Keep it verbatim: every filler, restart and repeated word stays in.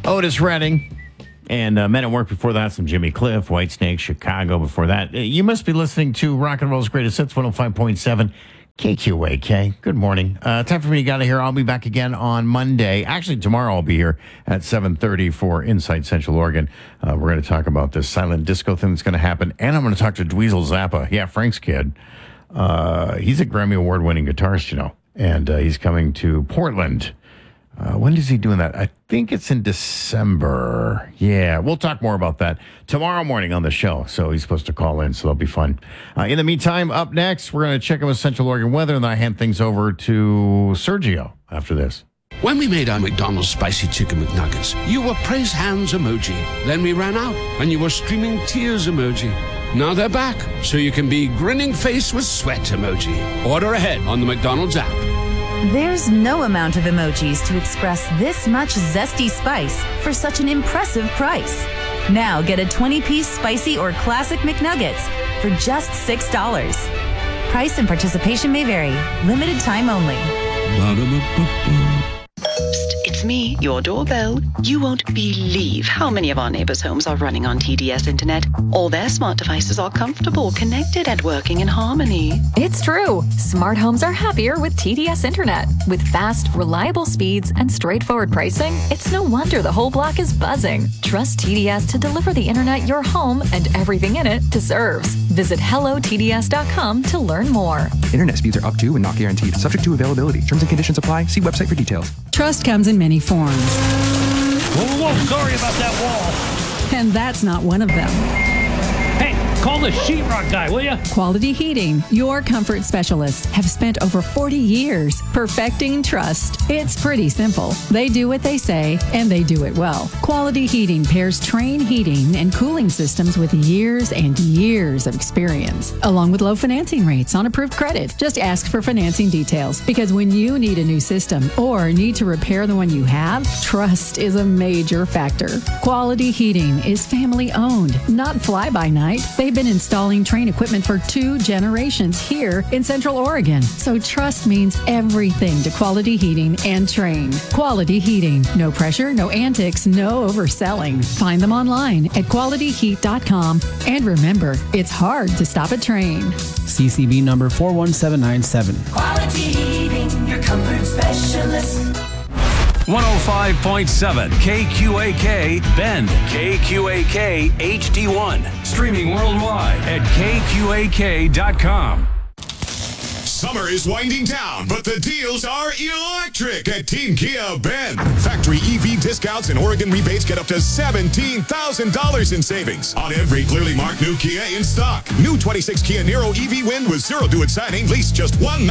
Otis Redding. And uh, Men at Work before that, some Jimmy Cliff, Whitesnake, Chicago before that. You must be listening to Rock and Roll's Greatest Hits, one oh five point seven K Q A K. Good morning. Uh, time for me to get out of here. I'll be back again on Monday. Actually, tomorrow I'll be here at seven thirty for Inside Central Oregon. Uh, we're going to talk about this silent disco thing that's going to happen. And I'm going to talk to Dweezil Zappa. Yeah, Frank's kid. Uh, he's a Grammy Award-winning guitarist, you know. And uh, he's coming to Portland. Uh, when is he doing that? I think it's in December. Yeah, we'll talk more about that tomorrow morning on the show. So he's supposed to call in, so that'll be fun. Uh, in the meantime, up next, we're going to check in with Central Oregon weather, and then I hand things over to Sergio after this. When we made our McDonald's Spicy Chicken McNuggets, you were praise hands emoji. Then we ran out, and you were streaming tears emoji. Now they're back, so you can be grinning face with sweat emoji. Order ahead on the McDonald's app. There's no amount of emojis to express this much zesty spice for such an impressive price. Now get a twenty-piece spicy or classic McNuggets for just six dollars. Price and participation may vary. Limited time only. Psst, it's me, your doorbell. You won't believe how many of our neighbors' homes are running on T D S Internet. All their smart devices are comfortable, connected, and working in harmony. It's true. Smart homes are happier with T D S Internet. With fast, reliable speeds and straightforward pricing, it's no wonder the whole block is buzzing. Trust T D S to deliver the internet your home and everything in it deserves. Visit hello T D S dot com to learn more. Internet speeds are up to and not guaranteed. Subject to availability. Terms and conditions apply. See website for details. Trust comes in many forms. Whoa, whoa, whoa, sorry about that wall. And that's not one of them. Hey, call the sheetrock guy, will you? Quality Heating, your comfort specialists, have spent over forty years perfecting trust. It's pretty simple. They do what they say, and they do it well. Quality Heating pairs Trane heating and cooling systems with years and years of experience, along with low financing rates on approved credit. Just ask for financing details, because when you need a new system or need to repair the one you have, trust is a major factor. Quality Heating is family-owned, not fly-by-night. They've been installing Trane equipment for two generations here in Central Oregon. So trust means everything to Quality Heating and Trane. Quality Heating. No pressure, no antics, no overselling. Find them online at quality heat dot com. And remember, it's hard to stop a Trane. C C B number four one seven nine seven. Quality Heating, your comfort specialist. one oh five point seven K Q A K Bend, K Q A K H D one. Streaming worldwide at K Q A K dot com. Summer is winding down, but the deals are electric at Team Kia Bend. Factory E V discounts and Oregon rebates get up to seventeen thousand dollars in savings on every clearly marked new Kia in stock. New twenty-six Kia Niro E V Win with zero due at signing, lease just one